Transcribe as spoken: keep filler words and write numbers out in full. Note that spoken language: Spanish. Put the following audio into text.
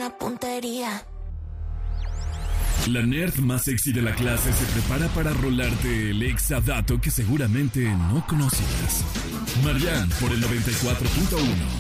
buena puntería. La nerd más sexy de la clase se prepara para rolarte el exadato que seguramente no conocías. Marianne por el noventa y cuatro punto uno.